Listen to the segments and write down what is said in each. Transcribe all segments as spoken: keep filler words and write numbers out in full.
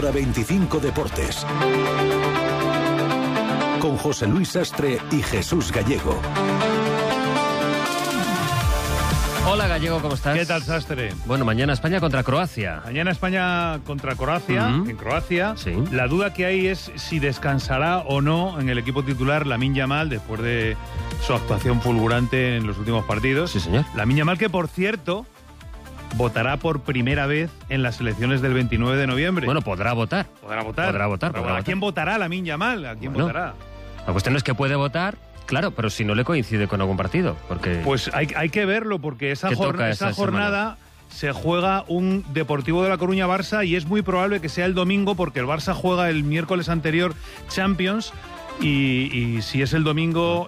Hora veinticinco Deportes. Con José Luis Sastre y Jesús Gallego. Hola Gallego, ¿cómo estás? ¿Qué tal, Sastre? Bueno, mañana España contra Croacia. Mañana España contra Croacia, uh-huh. en Croacia. Sí. La duda que hay es si descansará o no en el equipo titular Lamine Yamal después de su actuación fulgurante en los últimos partidos. Sí, señor. Lamine Yamal, que por cierto votará por primera vez en las elecciones del veintinueve de noviembre. Bueno, podrá votar. Podrá votar. Podrá votar. Podrá podrá ¿A quién votar. votará Lamine Yamal? ¿A quién bueno, votará? La cuestión es que puede votar, claro, pero si no le coincide con algún partido. Porque Pues hay, hay que verlo, porque esa, jor- esa, esa jornada se juega un Deportivo de La Coruña-Barça y es muy probable que sea el domingo, porque el Barça juega el miércoles anterior Champions y, y si es el domingo,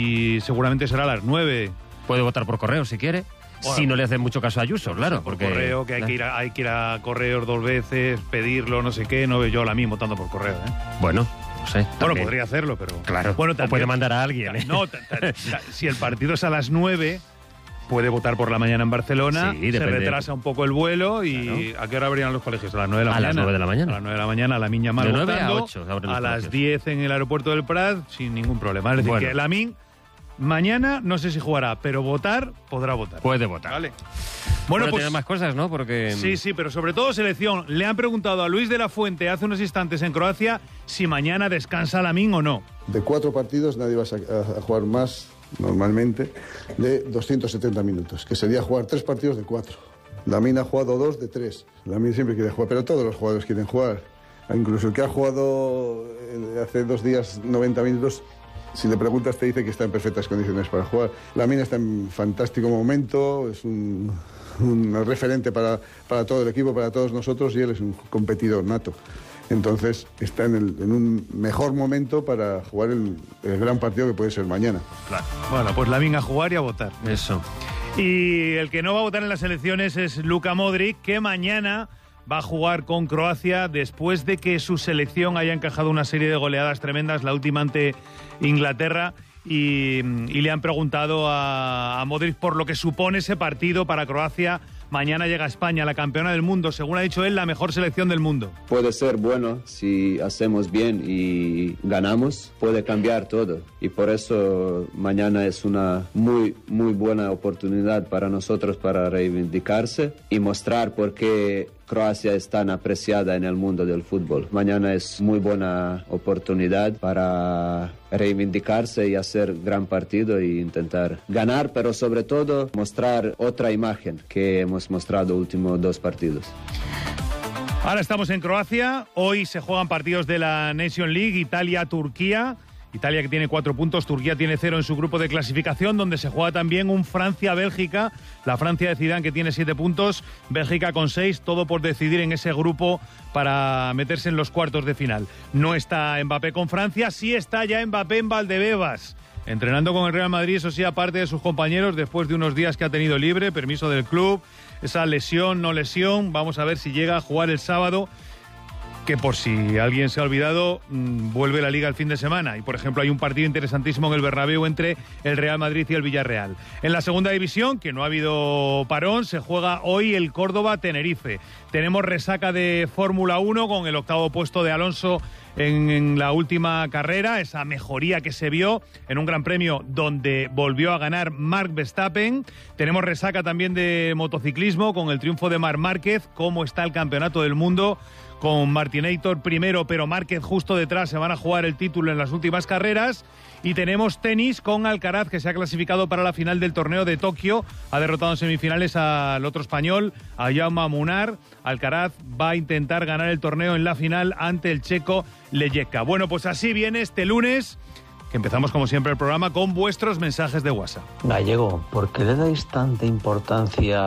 y seguramente será a las nueve. Puede votar por correo si quiere. Bueno, si no le hace mucho caso a Ayuso, claro. Por porque correo, que hay, que ir a, hay que ir a correos dos veces, pedirlo, no sé qué. No veo yo a la misma votando por correo, ¿eh? Bueno, no sé. Bueno, también. podría hacerlo, pero... Claro, bueno, también, o puede mandar a alguien, ¿eh? No, t- t- t- si el partido es a las nueve, puede votar por la mañana en Barcelona, sí, se depende. retrasa un poco el vuelo y... Claro. ¿A qué hora abrían los colegios? A las nueve de la a mañana. A las nueve de la mañana. A las nueve de la mañana, Lamine Yamal de nueve votando, a ocho abren los a las colegios. diez en el aeropuerto del Prat, sin ningún problema. Es decir, bueno. que Lamine... Mañana no sé si jugará, pero votar podrá votar. Puede votar. Vale. Bueno, Bueno, pues tiene más cosas, ¿no? Porque sí, sí, pero sobre todo selección. Le han preguntado a Luis de la Fuente hace unos instantes en Croacia si mañana descansa Lamine o no. De cuatro partidos nadie va a, a jugar más, normalmente, de doscientos setenta minutos, que sería jugar tres partidos de cuatro. Lamine ha jugado dos de tres. Lamine siempre quiere jugar, pero todos los jugadores quieren jugar. Incluso el que ha jugado hace dos días noventa minutos... Si le preguntas te dice que está en perfectas condiciones para jugar. Lamine está en fantástico momento, es un, un referente para, para todo el equipo, para todos nosotros, y él es un competidor nato. Entonces está en, el, en un mejor momento para jugar el, el gran partido que puede ser mañana. Claro. Bueno, pues Lamine a jugar y a votar. Eso. Y el que no va a votar en las elecciones es Luka Modric, que mañana va a jugar con Croacia después de que su selección haya encajado una serie de goleadas tremendas, la última ante Inglaterra, y, y le han preguntado a, a Modric por lo que supone ese partido para Croacia. Mañana llega a España, la campeona del mundo, según ha dicho él, la mejor selección del mundo. Puede ser bueno si hacemos bien y ganamos, puede cambiar todo. Y por eso mañana es una muy, muy buena oportunidad para nosotros para reivindicarse y mostrar por qué Croacia es tan apreciada en el mundo del fútbol. Mañana es muy buena oportunidad para reivindicarse y hacer gran partido e intentar ganar, pero sobre todo mostrar otra imagen que hemos mostrado los últimos dos partidos. Ahora estamos en Croacia, hoy se juegan partidos de la Nation League, Italia-Turquía. Italia que tiene cuatro puntos, Turquía tiene cero en su grupo de clasificación, donde se juega también un Francia-Bélgica, la Francia de Zidane que tiene siete puntos, Bélgica con seis, todo por decidir en ese grupo para meterse en los cuartos de final. No está Mbappé con Francia, sí está ya Mbappé en Valdebebas, entrenando con el Real Madrid, eso sí, aparte de sus compañeros, después de unos días que ha tenido libre, permiso del club, esa lesión, no lesión, vamos a ver si llega a jugar el sábado, que por si alguien se ha olvidado, mmm, vuelve la Liga el fin de semana. Y, por ejemplo, hay un partido interesantísimo en el Bernabéu entre el Real Madrid y el Villarreal. En la segunda división, que no ha habido parón, se juega hoy el Córdoba-Tenerife. Tenemos resaca de Fórmula uno con el octavo puesto de Alonso en, en la última carrera, esa mejoría que se vio en un gran premio donde volvió a ganar Marc Verstappen. Tenemos resaca también de motociclismo con el triunfo de Marc Márquez. ¿Cómo está el campeonato del mundo? Con Martinator primero, pero Márquez justo detrás, se van a jugar el título en las últimas carreras. Y tenemos tenis con Alcaraz, que se ha clasificado para la final del torneo de Tokio. Ha derrotado en semifinales al otro español, a Jaume Munar. Alcaraz va a intentar ganar el torneo en la final ante el checo Leječka. Bueno, pues así viene este lunes, que empezamos como siempre el programa con vuestros mensajes de WhatsApp. Gallego, ¿por qué le dais tanta importancia